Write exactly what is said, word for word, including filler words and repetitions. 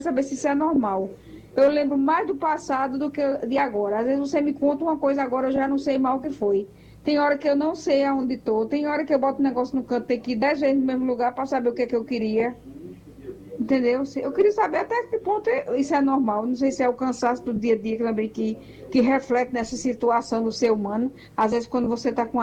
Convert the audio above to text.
saber se isso é normal. Eu lembro mais do passado do que de agora. Às vezes você me conta uma coisa agora, eu já não sei mal o que foi. Tem hora que eu não sei aonde estou, tem hora que eu boto um negócio no canto, tem que ir dez vezes no mesmo lugar para saber o que é que eu queria. Entendeu? Eu queria saber até que ponto isso é normal. Não sei se é o cansaço do dia a dia que, também que, que reflete nessa situação do ser humano. Às vezes, quando você está com